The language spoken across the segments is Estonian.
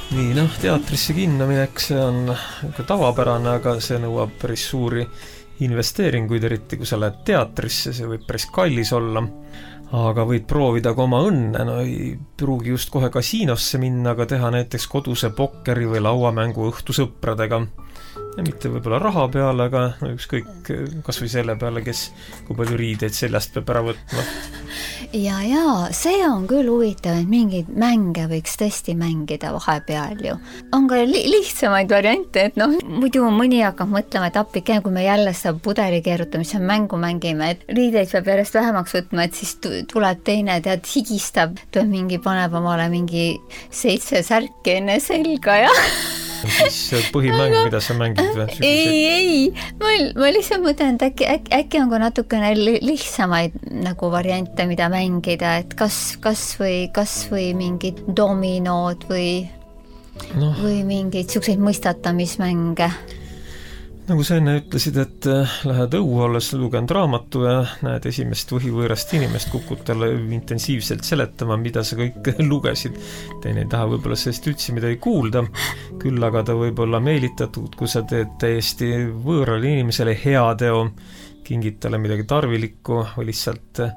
Nii, teatrisse kinno minek, see on tavapärane, aga see nõuab päris suuri investeeringuid, eriti kui sa lähed teatrisse, see võib päris kallis olla, aga võid proovida ka oma õnne, ei pruugi just kohe kasiinosse minna, aga teha näiteks koduse pokkeri või lauamängu õhtu sõpradega. Ja mitte võib-olla raha peale, aga ükskõik kas või selle peale, kui palju riideid seljast peab ära võtma. Ja, see on küll huvitav, et mingeid mänge võiks tõesti mängida vahepeal ju. On ka lihtsamaid variante, et muidu mõni hakkab mõtlema, et appike, kui me jälle seda pudeli keerutamise mängu mängime, et riideid peab järjest vähemaks võtma, et siis tuleb teine, higistab, paneb omale mingi 7 särki enne selga ja siis põhimäng, mida sa mängid või? Ei, ma lihtsalt mõtlen, et äkki on ka natukene lihtsamaid nagu variante, mida mängida, et kas või mingid dominood või mingid selliseid mõistatamismänge. Nagu sa enne ütlesid, et lähed õue olles lugenud raamatu ja näed esimest võhivõõrast inimest, kukkud talle intensiivselt seletama, mida sa kõik lugesid. Teine ei taha võib-olla sellest üldse midagi kuulda, küll aga ta võib olla meelitatud, kui sa teed täiesti võõrale inimesele heateo, kingid talle midagi tarvilikku või lihtsalt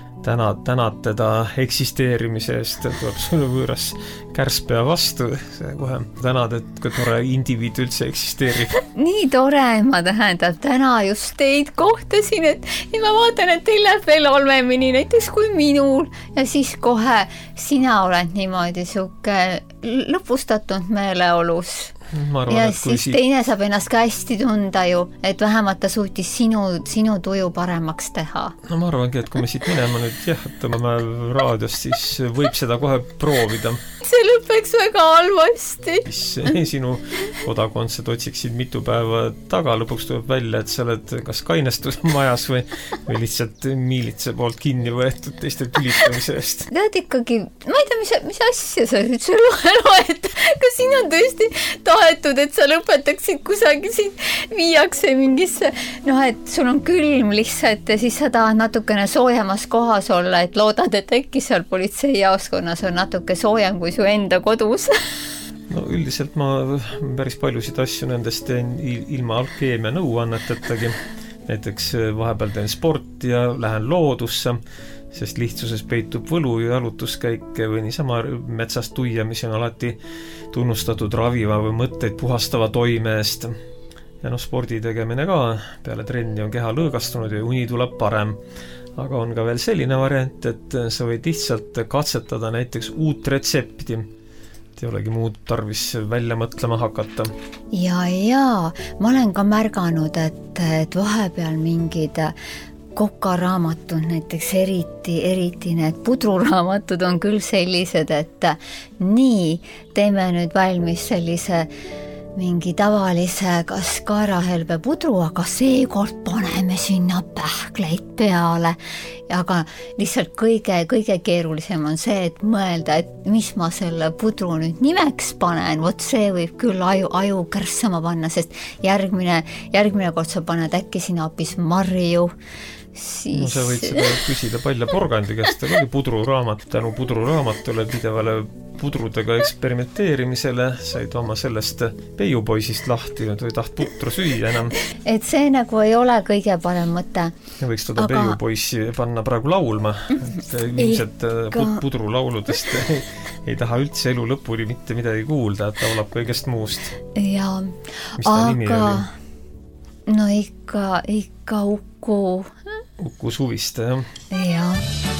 tänad teda eksisteerimise eest, tuleb sulle võõras kärspea vastu, see kohe tänad, et kui tore indiviid üldse eksisteerib. Nii tore, ma tähendab, täna just teid kohtasin, et ma vaatan, et teil läheb veel halvemini, näiteks kui minul, ja siis kohe sina oled niimoodi siuke lõpustatud meeleolus. Arvan, ja siis teine saab ennast ka hästi tunda ju, et vähemalt ta suutis sinu tuju paremaks teha. Ma arvangi, et kui me siit minema nüüd jähtame raadiost, siis võib seda kohe proovida. See lõpeks väga halvasti. Siis sinu kodakondsed otsiksid mitu päeva taga, lõpuks tuleb välja, et sa oled kas kainestusmajas või lihtsalt miilitse poolt kinni võetud teiste tülitamise eest. Tead ikkagi, ma ei tea, mis asja sa nüüd loed, kas siin on tõesti tahetud, et sa lõpetaksid kusagil, siin viiakse mingisse, et sul on külm lihtsalt ja siis sa tahad natukene soojemas kohas olla, et loodad, et äkki seal politseijaoskonnas on natuke soojem kui su enda kodus. Üldiselt ma päris paljusid asju nendest teen ilma alkeemia nõuannetagi. Näiteks vahepeal teen sporti ja lähen loodusse, sest lihtsuses peitub võlu ja jalutuskäike või niisama metsast tuia, mis on alati tunnustatud raviva või mõtteid puhastava toime eest. Ja spordi tegemine ka, peale trenni on keha lõõgastunud ja uni tuleb parem. Aga on ka veel selline variant, et sa võid lihtsalt katsetada näiteks uut retsepti. Ei olegi muud tarvis välja mõtlema hakata. Ja, ma olen ka märganud, et vahepeal mingid kokaraamatud, näiteks eriti need pudruraamatud on küll sellised, et nii, teeme nüüd valmis sellise mingi tavalise kas kaerahelbe pudru, aga seekord paneme sinna pähkleid peale. Aga lihtsalt kõige keerulisem on see, et mõelda, et mis ma selle pudru nüüd nimeks panen, vot see võib küll aju kärssama panna, sest järgmine kord sa paned äkki sinna hoopis marju. Siis... sa võid seda küsida Palja Porgandi käest, oli pudruraamat, tänu pudruraamatule pidevale pudrudega eksperimenteerimisele said oma sellest peiupoisist lahti, et ei taht putru süüa enam. Et see nagu ei ole kõige parem mõte. Võiks teda peiupoissi panna praegu laulma, et ilmselt pudrulauludest ei taha üldse elu lõpuni mitte midagi kuulda, et laulab kõigest muust. Ja, mis ta nimi oli? No ikka Uku Suviste, jah. Jah.